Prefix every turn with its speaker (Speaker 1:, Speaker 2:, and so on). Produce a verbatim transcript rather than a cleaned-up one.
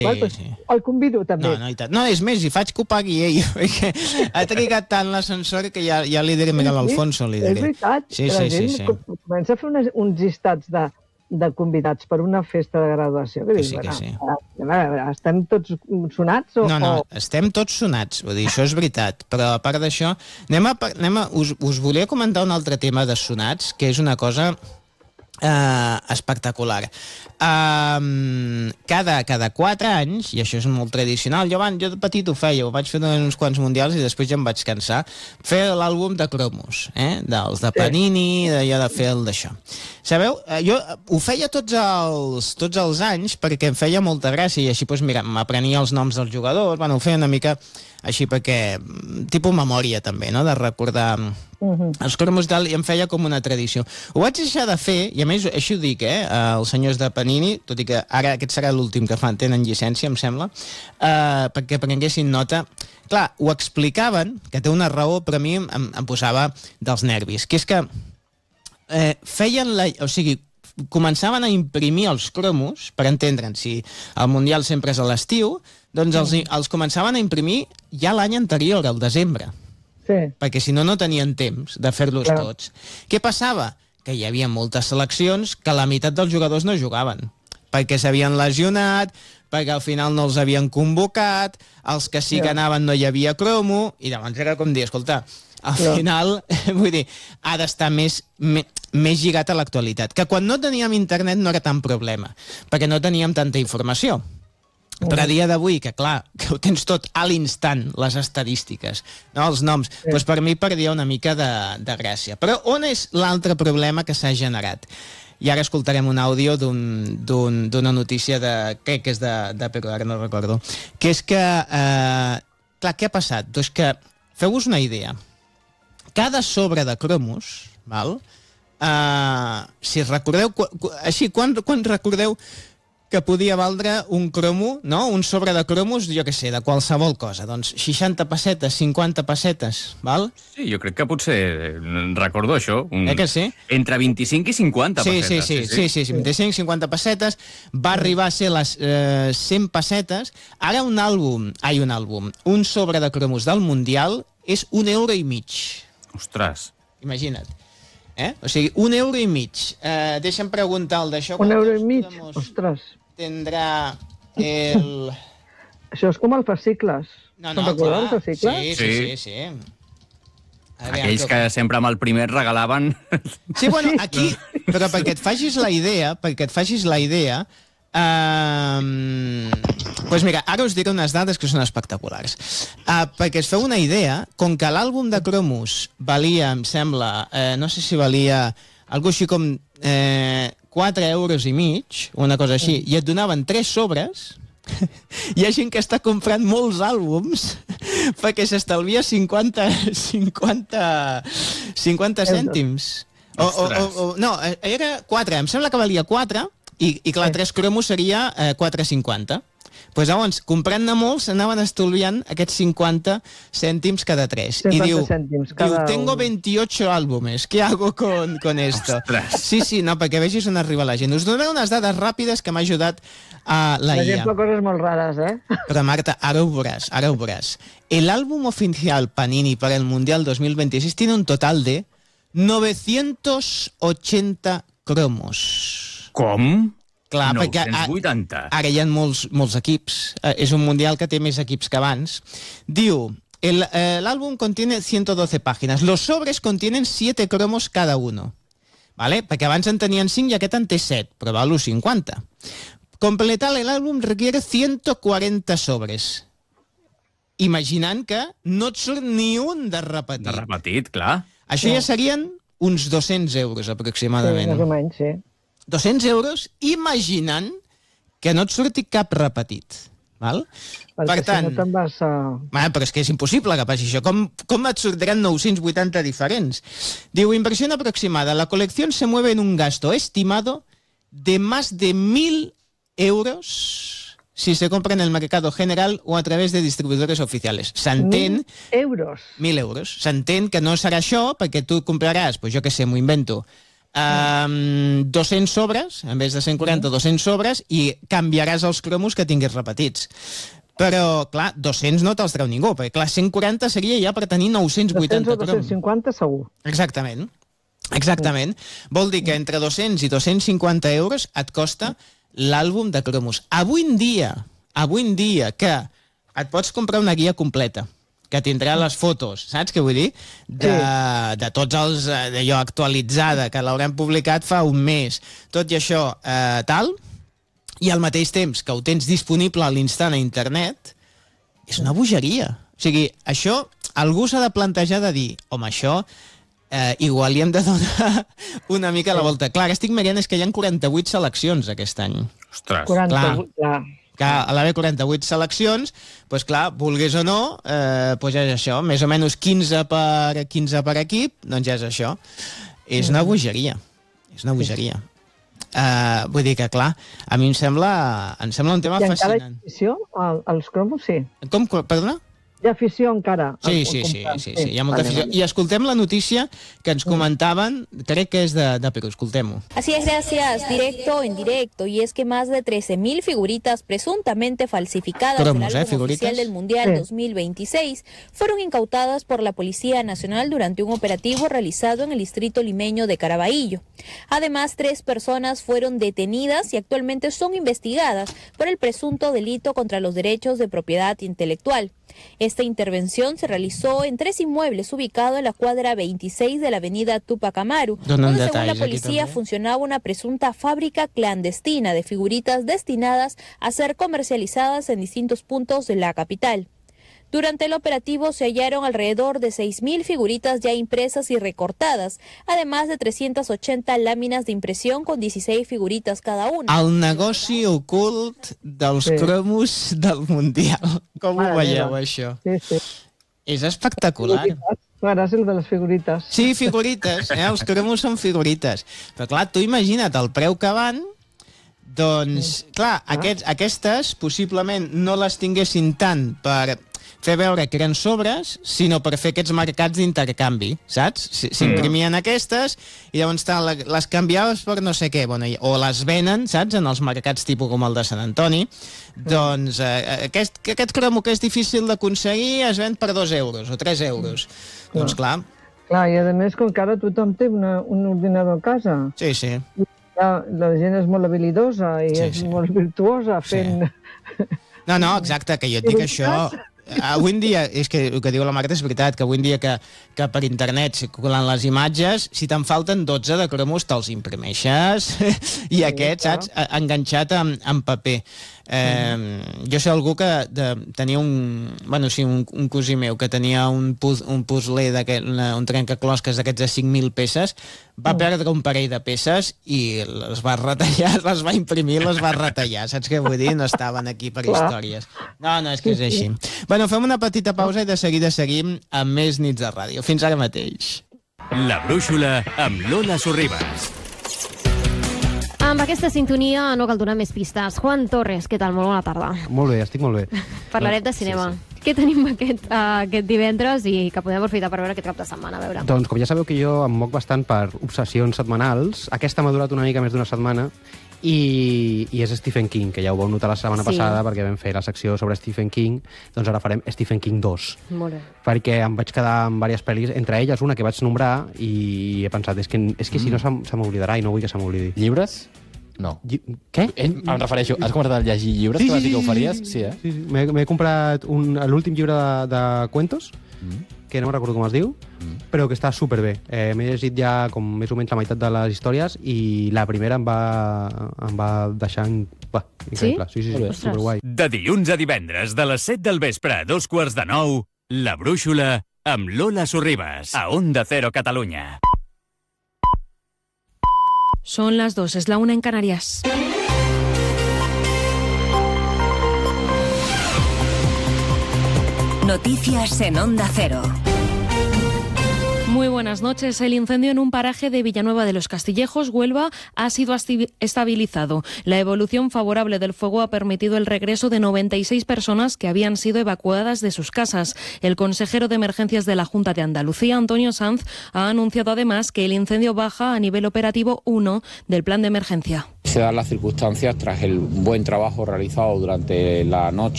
Speaker 1: Sí, pues, sí. El convido també.
Speaker 2: No, no, i tant. No, és més, i faig que ho pagui ell, perquè ha trigat tant l'ascensor que ja, ja li diré, mira, l'Alfonso li diré.
Speaker 1: És veritat,
Speaker 2: sí,
Speaker 1: la
Speaker 2: sí,
Speaker 1: gent
Speaker 2: sí, sí.
Speaker 1: comença a fer unes, uns llistats de, de convidats per una festa de graduació. Que,
Speaker 2: que
Speaker 1: dius,
Speaker 2: sí, que
Speaker 1: bueno,
Speaker 2: sí.
Speaker 1: A veure, estem tots sonats? O,
Speaker 2: no, no,
Speaker 1: o...
Speaker 2: estem tots sonats, vull dir, això és veritat, però a part d'això, anem a, anem a, us, us volia comentar un altre tema de sonats, que és una cosa... Uh, espectacular. Uh, cada, cada quatre anys, i això és molt tradicional, jo, van, jo de petit ho feia, ho vaig fer durant uns quants mundials i després ja em vaig cansar, fer l'àlbum de cromos, eh? dels de Panini, de, de fer el d'això. Sabeu, jo ho feia tots els, tots els anys perquè em feia molta gràcia i així, doncs, mira, m'aprenia els noms dels jugadors, bueno, ho feia una mica així perquè, tipus memòria també, no?, de recordar... Uh-huh. Els cromos tal, i em feia com una tradició. Ho vaig deixar de fer, i a més així ho dic, eh, els senyors de Panini, tot i que ara aquest serà l'últim que fan, tenen llicència, em sembla, eh, perquè prenguessin nota. Clar, ho explicaven, que té una raó, però a mi em, em posava dels nervis, que és que eh, feien la... O sigui, començaven a imprimir els cromos, per entendre'n, si el Mundial sempre és a l'estiu, doncs els, els començaven a imprimir ja l'any anterior, al desembre.
Speaker 1: Sí.
Speaker 2: Perquè si no, no tenien temps de fer-los ja. tots. Què passava? Que hi havia moltes seleccions que la meitat dels jugadors no jugaven, perquè s'havien lesionat, perquè al final no els havien convocat, els que sí que anaven no hi havia cromo, i llavors era com dir, escolta, al ja. final, vull dir, ha d'estar més, més, més lligat a l'actualitat. Que quan no teníem internet no era tant problema, perquè no teníem tanta informació. Però a dia d'avui, que clar, que ho tens tot a l'instant, les estadístiques, no, els noms, sí. doncs per mi perdia una mica de, de gràcia. Però on és l'altre problema que s'ha generat? I ara escoltarem un àudio d'una un, d'un, notícia de... crec que és de, de Perú, ara no recordo. Que és que... Eh, clar, què ha passat? Doncs que, feu-vos una idea, cada sobre de cromos, val? Eh, si recordeu... Així, quan, quan recordeu... que podia valdre un cromo, no? Un sobre de cromos, jo què sé, de qualsevol cosa. Doncs seixanta pessetes, cinquanta pessetes, val?
Speaker 3: Sí, jo crec que potser recordo això. Un...
Speaker 2: Eh que sí?
Speaker 3: Entre vint-i-cinc i cinquanta
Speaker 2: sí,
Speaker 3: pessetes.
Speaker 2: Sí, sí, sí, sí, sí, sí, vint-i-cinc, cinquanta pessetes, va arribar a ser les eh, cent pessetes. Ara un àlbum, ai, un àlbum, un sobre de cromos del Mundial és un euro i mig.
Speaker 3: Ostres.
Speaker 2: Imagina't. Eh? O sigui, un euro i mig. Eh, deixa'm preguntar el d'això.
Speaker 1: Un euro i mig? Ostres.
Speaker 2: Tindrà el...
Speaker 1: Això és com el fascicles.
Speaker 2: No, no,
Speaker 1: clar.
Speaker 2: El fascicles? Sí, sí, sí. sí, sí.
Speaker 3: Aquells que sempre amb el primer regalaven...
Speaker 2: Sí, bueno, aquí... Però perquè et facis la idea, perquè et facis la idea... Uh, pues mira, ara us diré unes dades que són espectaculars. Uh, perquè es feu una idea, com que l'àlbum de cromos valia, em sembla, uh, no sé si valia algo així com eh, quatre euros i mig, una cosa així, i et donaven tres sobres, hi ha gent que està comprant molts àlbums perquè s'estalvia cinquanta, cinquanta, cinquanta cèntims. O, o, o, o, no, era quatre, em sembla que valia quatre, i, i clar, tres cromos seria eh, quatre cinquanta. Pues, llavors, comprant-ne molts, anaven estalviant aquests cinquanta cèntims cada tres. I diu, diu, tengo veintiocho álbumes, ¿qué hago con, con esto?
Speaker 3: Ostres.
Speaker 2: Sí, sí, no, perquè vegis on arriba la gent. Us donaré unes dades ràpides que m'ha ajudat a la
Speaker 1: I A. La gent
Speaker 2: fa
Speaker 1: coses molt rares, eh?
Speaker 2: Però, Marta, ara ho veuràs, ara ho veuràs. El álbum oficial Panini para el Mundial dos mil veintiséis tiene un total de novecientos ochenta cromos.
Speaker 3: Com?
Speaker 2: Clar,
Speaker 3: nou-cents vuitanta.
Speaker 2: Ara hi ha molts, molts equips. Eh, és un mundial que té més equips que abans. Diu, el, eh, l'àlbum contiene ciento doce páginas. Los sobres contienen siete cromos cada uno. ¿Vale? Perquè abans en tenien cinc i aquest en té set, però val cinquanta. Completar el álbum requiere ciento cuarenta sobres. Imaginant que no et surt ni un de repetit.
Speaker 3: De repetit, clar.
Speaker 2: Això ja serien uns dos-cents euros, aproximadament.
Speaker 1: Sí, més o menys, sí.
Speaker 2: dos-cents euros, imaginant que no et surti cap repetit. Val?
Speaker 1: Perquè
Speaker 2: per tant,
Speaker 1: si no te'n vas a...
Speaker 2: Ah, però és que és impossible que passi això. Com, com et sortiran nou-cents vuitanta diferents? Diu, inversión aproximada. La colección se mueve en un gasto estimado de más de mil euros si se compra en el mercado general o a través de distribuidores oficiales. S'entén...
Speaker 1: Mil euros.
Speaker 2: Mil euros. S'entén que no serà això perquè tu compraràs, pues jo què sé, m'ho invento, um, dos-cents sobres, en vez de cent quaranta, dos-cents sobres, i canviaràs els cromos que tinguis repetits. Però, clar, dos-cents no te'ls treu ningú, perquè, clar, cent quaranta seria ja per tenir nou-cents vuitanta cromos.
Speaker 1: dos-cents o dos-cents cinquanta segur.
Speaker 2: Exactament. Exactament. Vol dir que entre dos-cents i dos-cents cinquanta euros et costa l'àlbum de cromos. Avui en dia, avui en dia que et pots comprar una guia completa, que tindrà les fotos, saps què vull dir? De, de tots els, d'allò actualitzada, que l'haurem publicat fa un mes. Tot i això, eh, tal, i al mateix temps que ho tens disponible a l'instant a internet, és una bogeria. O sigui, això, algú s'ha de plantejar de dir, home, això, eh, igual li hem de donar una mica la volta. Clar, que estic mirant és que hi ha quaranta-vuit seleccions aquest any.
Speaker 3: Ostres.
Speaker 1: quaranta-vuit, clar.
Speaker 2: Que a l'haver quaranta-vuit seleccions, doncs clar, vulguis o no, eh, doncs ja és això, més o menys quinze per, quinze per equip, doncs ja és això. És una bogeria, és una bogeria. Uh, vull dir que, clar, a mi em sembla, em sembla un tema
Speaker 1: I encara
Speaker 2: fascinant.
Speaker 1: hi ha afició al- als cromos? Sí.
Speaker 2: Com, perdona?
Speaker 1: Hi ha afició encara?
Speaker 2: Sí,
Speaker 1: al-
Speaker 2: sí,
Speaker 1: al
Speaker 2: sí,
Speaker 1: comprar.
Speaker 2: sí, sí, hi ha molta
Speaker 1: Vale,
Speaker 2: afició.
Speaker 1: vale.
Speaker 2: I escoltem la notícia que ens comentaven, crec que és de, de Perú, escoltem-ho.
Speaker 4: Así es, gracias. Directo o indirecto. Y es que más de trece mil figuritas presuntamente falsificadas
Speaker 2: Cromos,
Speaker 4: del álbum
Speaker 2: ¿eh? Figuritas.
Speaker 4: oficial del Mundial
Speaker 1: Sí.
Speaker 4: dos mil veintiséis fueron incautadas por la Policía Nacional durante un operativo realizado en el distrito limeño de Caraballo. Además, tres personas fueron detenidas y actualmente son investigadas por el presunto delito contra los derechos de propiedad intelectual. Esta intervención se realizó en tres inmuebles ubicados en la cuadra veintiséis de la avenida Tupac Amaru,
Speaker 2: Donen
Speaker 4: donde según la
Speaker 2: detalls aquí
Speaker 4: policía
Speaker 2: també.
Speaker 4: funcionaba una presunta fábrica clandestina de figuritas destinadas a ser comercializadas en distintos puntos de la capital. Durante el operativo se hallaron alrededor de seis mil figuritas ya impresas y recortadas, además de trescientas ochenta láminas de impresión con dieciséis figuritas cada una.
Speaker 2: El negoci ocult dels
Speaker 1: Sí.
Speaker 2: cromos del Mundial. Com ho
Speaker 1: Mare
Speaker 2: veieu,
Speaker 1: meva.
Speaker 2: això?
Speaker 1: Sí, sí.
Speaker 2: És espectacular.
Speaker 1: M'agrada el de les figurites.
Speaker 2: Sí, figurites, eh? Els cromos són figurites. Però clar, tu imagina't el preu que van, doncs, clar, aquests, aquestes possiblement no les tinguessin tant per fer veure que eren sobres, sinó per fer aquests mercats d'intercanvi, saps? S- S'imprimien aquestes i llavors tal, les canviaves per no sé què, bueno, i- o les venen, saps?, en els mercats tipus com el de Sant Antoni, doncs eh, aquest, aquest cromo que és difícil d'aconseguir es ven per dos euros o tres euros. Doncs clar,
Speaker 1: Clar, i a més, com que ara tothom té una, un ordinador a casa,
Speaker 2: sí, sí.
Speaker 1: la, la gent és molt habilidosa i
Speaker 2: Sí,
Speaker 1: és
Speaker 2: sí.
Speaker 1: molt virtuosa fent...
Speaker 2: No, no, exacte, que jo et dic això... Avui en dia, és que el que diu la Marta és veritat, que avui en dia que, que per internet circulen les imatges, si te'n falten dotze de cromos te'ls imprimeixes i aquests,
Speaker 1: clar.
Speaker 2: saps, a- enganxat amb, amb paper. Eh, mm. Jo sé algú que de, tenia un, bueno, sí, un, un cosí meu que tenia un, puz, un puzzle, d'aquest, una- un trencaclosques d'aquests de cinc mil peces, va perdre un parell de peces i les va retallar, les va imprimir, les va retallar, saps què vull dir? No estaven aquí per
Speaker 1: Clar.
Speaker 2: històries. No, no, és que és així. Bueno, fem una petita pausa i de seguida seguim amb més nits de ràdio. Fins ara mateix.
Speaker 5: La brúixola amb Lola Sorribas.
Speaker 6: Amb aquesta sintonia no cal donar més pistes. Juan Torres, què tal? Molt bona tarda.
Speaker 7: Molt bé, estic molt bé.
Speaker 6: Parlarem de cinema. Sí, sí. Què tenim aquest, uh, aquest divendres i que podem aprofitar per veure aquest cap de setmana? A veure.
Speaker 7: Doncs, com ja sabeu que jo em moc bastant per obsessions setmanals, aquesta m'ha durat una mica més d'una setmana i, i és Stephen King, que ja ho vau notar la setmana
Speaker 6: Sí.
Speaker 7: passada perquè vam fer la secció sobre Stephen King, doncs ara farem Stephen King dos.
Speaker 6: Molt bé.
Speaker 7: Perquè em vaig quedar amb diverses pel·lis, entre elles una que vaig nombrar i he pensat, és que, és que si no se, se m'oblidarà i no vull que se m'oblidi.
Speaker 8: Llibres? No.
Speaker 7: Lli Què?
Speaker 8: Em, em refereixo, has començat a llegir llibres? que vas dir que ho faries? Sí, eh?
Speaker 7: Sí, sí. M'he m'he comprat un- l'últim llibre de, de cuentos,
Speaker 8: Mm.
Speaker 7: que no recordo com es diu,
Speaker 8: Mm.
Speaker 7: però que està superbé. Eh, M'he llegit ja com més o menys la meitat de les històries i la primera em va, em va deixar in... va, increïble. Sí, sí, sí,
Speaker 8: Molt bé.
Speaker 7: superguai.
Speaker 5: De dilluns a divendres, de les set del vespre a dos quarts de nou, La brúixola amb Lola Sorribas, a Onda Cero Catalunya.
Speaker 9: Son las dos, es la una en Canarias.
Speaker 10: Noticias en Onda Cero.
Speaker 9: Muy buenas noches. El incendio en un paraje de Villanueva de los Castillejos, Huelva, ha sido estabilizado. La evolución favorable del fuego ha permitido el regreso de noventa y seis personas que habían sido evacuadas de sus casas. El consejero de Emergencias de la Junta de Andalucía, Antonio Sanz, ha anunciado además que el incendio baja a nivel operativo uno del plan de emergencia.
Speaker 10: Se dan las circunstancias tras el buen trabajo realizado durante la noche